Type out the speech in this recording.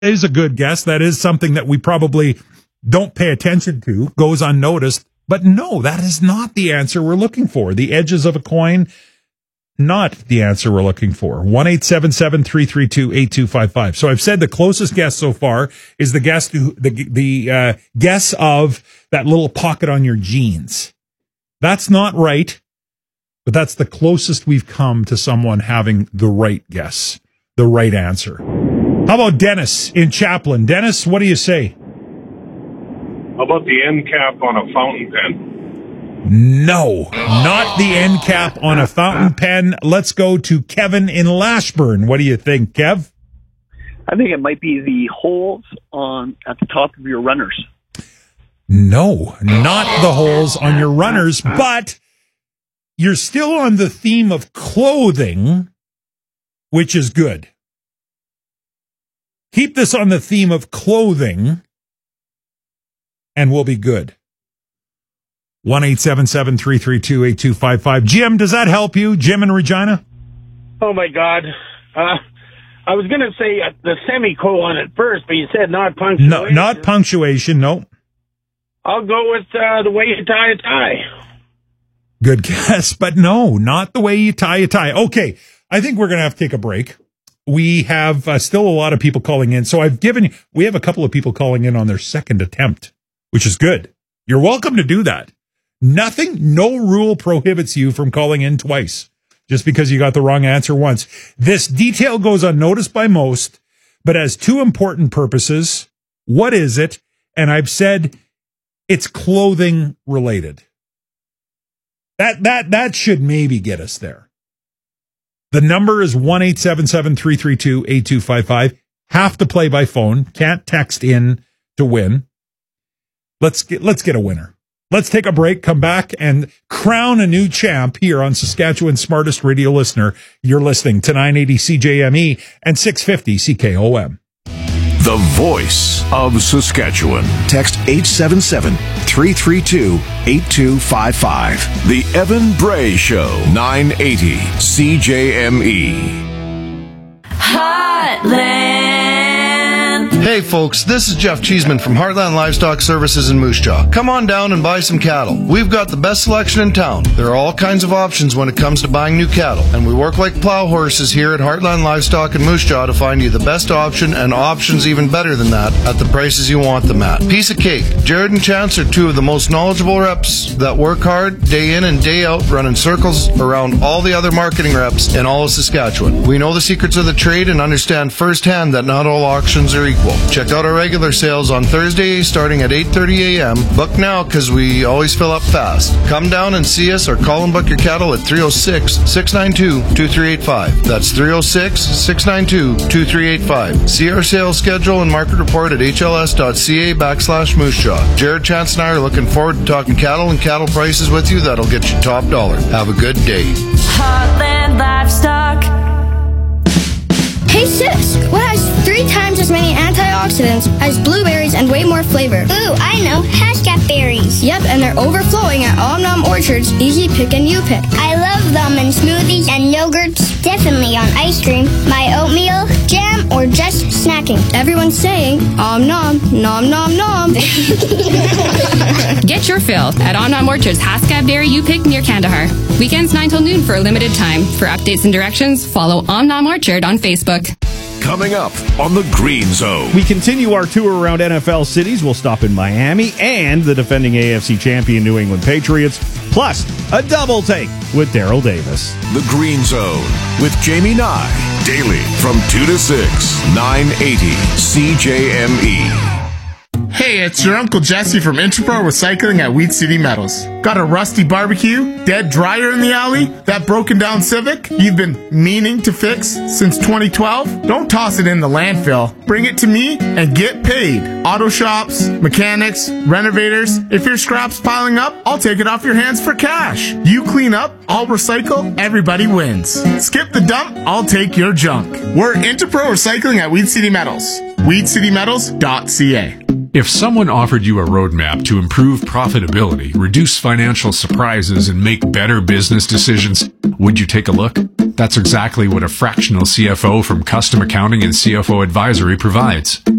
is a good guess. That is something that we probably don't pay attention to, goes unnoticed. But no, that is not the answer we're looking for. The edges of a coin, not the answer we're looking for. 1-877-332-8255. So I've said the closest guess so far is the guess of that little pocket on your jeans. That's not right, but that's the closest we've come to someone having the right guess, the right answer. How about Dennis in Chaplin? Dennis, what do you say? How about the end cap on a fountain pen? No, not the end cap on a fountain pen. Let's go to Kevin in Lashburn. What do you think, Kev? I think it might be the holes at the top of your runners. No, not the holes on your runners, but you're still on the theme of clothing, which is good. Keep this on the theme of clothing, and we'll be good. 1-877-332-8255. Jim, does that help you? Jim in Regina? Oh, my God. I was going to say the semicolon at first, but you said not punctuation. No, not punctuation, no. I'll go with the way you tie a tie. Good guess, but no, not the way you tie a tie. Okay, I think we're going to have to take a break. We have still a lot of people calling in. So we have a couple of people calling in on their second attempt, which is good. You're welcome to do that. No rule prohibits you from calling in twice just because you got the wrong answer once. This detail goes unnoticed by most, but has two important purposes. What is it? And I've said it's clothing related. That should maybe get us there. The number is 1-877-332-8255. Have to play by phone. Can't text in to win. Let's get a winner. Let's take a break, come back, and crown a new champ here on Saskatchewan's smartest radio listener. You're listening to 980 CJME and 650 CKOM. The voice of Saskatchewan. Text 877-332-8255. The Evan Bray Show, 980 CJME. Heartland. Hey folks, this is Jeff Cheeseman from Heartland Livestock Services in Moose Jaw. Come on down and buy some cattle. We've got the best selection in town. There are all kinds of options when it comes to buying new cattle, and we work like plow horses here at Heartland Livestock in Moose Jaw to find you the best option and options even better than that at the prices you want them at. Piece of cake. Jared and Chance are two of the most knowledgeable reps that work hard day in and day out running circles around all the other marketing reps in all of Saskatchewan. We know the secrets of the trade and understand firsthand that not all auctions are equal. Check out our regular sales on Thursday starting at 8:30 a.m. Book now because we always fill up fast. Come down and see us or call and book your cattle at 306-692-2385. That's 306-692-2385. See our sales schedule and market report at hls.ca/Moose Jaw. Jared, Chance, and I are looking forward to talking cattle and cattle prices with you that'll get you top dollar. Have a good day. Heartland Livestock. Hey sis, what has 3 times as many antioxidants as blueberries and way more flavor? Ooh, I know, Haskap berries. Yep, and they're overflowing at Om Nom Orchard's Easy Pick and You Pick. I love them in smoothies and yogurts, definitely on ice cream, my oatmeal, jam, or just snacking. Everyone's saying, Om Nom, Nom Nom Nom. Get your fill at Om Nom Orchard's Haskap Berry You Pick near Kandahar. Weekends 9 till noon for a limited time. For updates and directions, follow Om Nom Orchard on Facebook. Coming up on the Green Zone. We continue our tour around NFL cities. We'll stop in Miami and the defending AFC champion New England Patriots, plus a double take with Daryl Davis. The Green Zone with Jamie Nye. Daily from 2 to 6, 980 CJME. Hey, it's your Uncle Jesse from Interpro Recycling at Weed City Metals. Got a rusty barbecue, dead dryer in the alley, that broken down Civic you've been meaning to fix since 2012? Don't toss it in the landfill. Bring it to me and get paid. Auto shops, mechanics, renovators. If your scrap's piling up, I'll take it off your hands for cash. You clean up, I'll recycle, everybody wins. Skip the dump, I'll take your junk. We're Interpro Recycling at Weed City Metals. WeedCityMetals.ca. If someone offered you a roadmap to improve profitability, reduce financial surprises, and make better business decisions, Would you take a look? That's exactly what a fractional CFO from Custom Accounting and CFO Advisory provides.